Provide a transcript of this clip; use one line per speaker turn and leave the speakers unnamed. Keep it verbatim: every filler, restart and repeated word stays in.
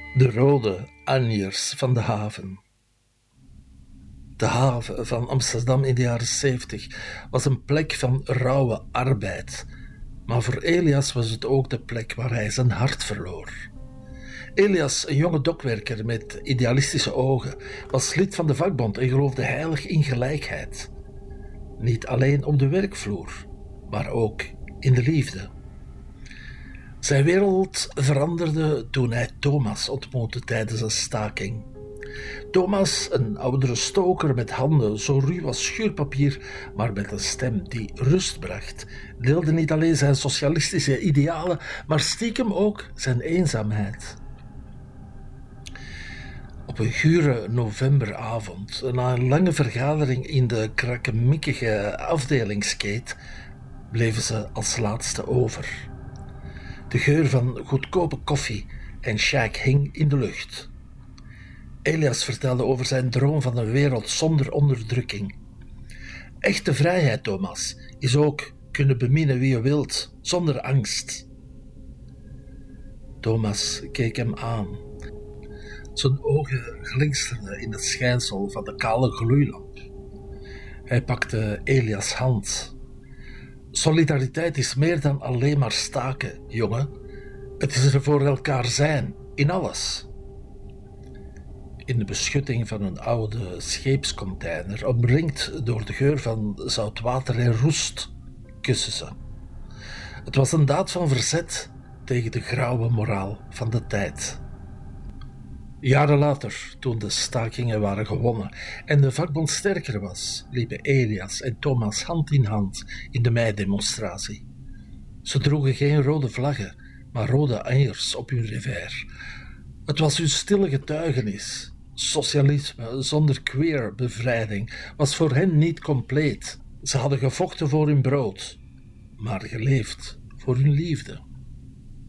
De rode anjers van de haven. De haven van Amsterdam in de jaren zeventig was een plek van rauwe arbeid. Maar voor Elias was het ook de plek waar hij zijn hart verloor. Elias, een jonge dokwerker met idealistische ogen, was lid van de vakbond en geloofde heilig in gelijkheid. Niet alleen op de werkvloer, maar ook in de liefde. Zijn wereld veranderde toen hij Thomas ontmoette tijdens een staking. Thomas, een oudere stoker met handen zo ruw als schuurpapier, maar met een stem die rust bracht, deelde niet alleen zijn socialistische idealen, maar stiekem ook zijn eenzaamheid. Op een gure novemberavond, na een lange vergadering in de krakkemikkige afdelingskate, bleven ze als laatste over. De geur van goedkope koffie en shak hing in de lucht. Elias vertelde over zijn droom van een wereld zonder onderdrukking. Echte vrijheid, Thomas, is ook kunnen beminnen wie je wilt, zonder angst. Thomas keek hem aan. Zijn ogen glinsterden in het schijnsel van de kale gloeilamp. Hij pakte Elias' hand. Solidariteit is meer dan alleen maar staken, jongen. Het is er voor elkaar zijn, in alles. In de beschutting van een oude scheepscontainer, omringd door de geur van zoutwater en roest, kussen ze. Het was een daad van verzet tegen de grauwe moraal van de tijd. Jaren later, toen de stakingen waren gewonnen en de vakbond sterker was, liepen Elias en Thomas hand in hand in de meidemonstratie. Ze droegen geen rode vlaggen, maar rode anjers op hun revers. Het was hun stille getuigenis. Socialisme zonder queer bevrijding was voor hen niet compleet. Ze hadden gevochten voor hun brood, maar geleefd voor hun liefde.